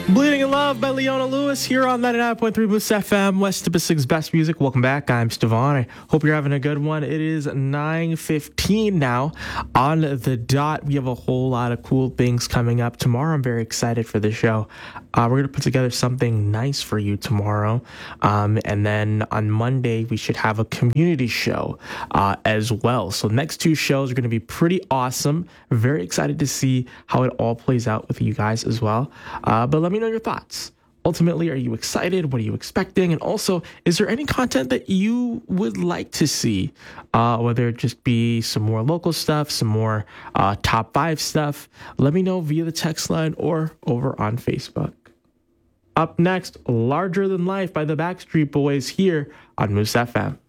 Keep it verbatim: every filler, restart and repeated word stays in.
Bleeding in Love by Leona Lewis here on ninety-nine point three Moose F M, West Pacific's best music. Welcome back. I'm Stevon. I hope you're having a good one. It is nine fifteen now on the dot. We have a whole lot of cool things coming up tomorrow. I'm very excited for the show. Uh, we're going to put together something nice for you tomorrow. Um, and then on Monday, we should have a community show uh, as well. So next two shows are going to be pretty awesome. Very excited to see how it all plays out with you guys as well. Uh, but let me know your thoughts. Ultimately, are you excited? What are you expecting? And also, is there any content that you would like to see? Uh, whether it just be some more local stuff, some more uh, top five stuff, let me know via the text line or over on Facebook. Up next, Larger Than Life by the Backstreet Boys here on Moose F M.